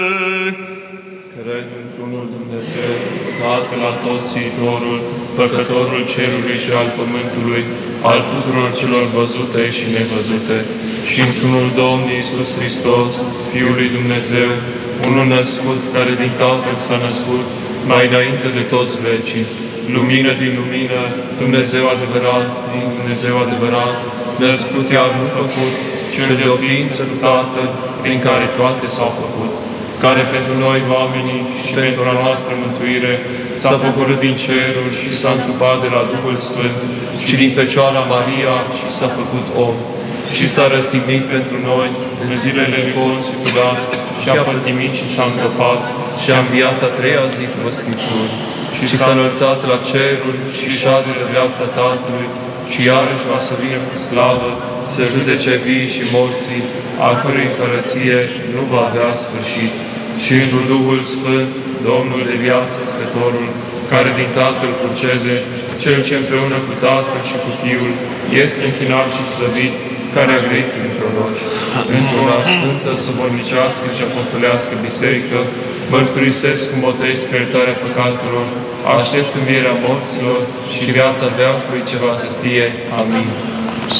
Cred într-unul Dumnezeu, Tatăl Atotțiitorul, Făcătorul cerului și al pământului, al tuturor celor văzute și nevăzute, și într-unul Domn Iisus Hristos, Fiul lui Dumnezeu, unul născut, care din Tatăl s-a născut, mai înainte de toți vecii, lumină din lumină, Dumnezeu adevărat din Dumnezeu adevărat, născut iar nu făcut, cel de o ființă cu Tatăl, prin care toate s-au făcut, care pentru noi oamenii și pentru a noastră mântuire s-a pogorât din ceruri și s-a întrupat de la Duhul Sfânt și din Fecioara Maria și s-a făcut om și s-a răstignit pentru noi în zilele Ponțiu Pilat și a pătimit și s-a îngropat și a înviat a treia zi după Scripturi și s-a înălțat la ceruri și șade de dreapta Tatălui și iarăși va să vină cu slavă să judece vii și morții, a cărei împărăție nu va avea sfârșit. Și într Duhul Sfânt, Domnul de viață, Făcătorul, care din Tatăl procede, Cel ce împreună cu Tatăl și cu Fiul este închinat și slăvit, care a grăit prin proroci. Într-una sfântă, sobornicească și apostolească biserică, mărturisesc cu botez spre iertarea păcatelor, aștept învierea morților și viața veacului ce va să fie. Amin.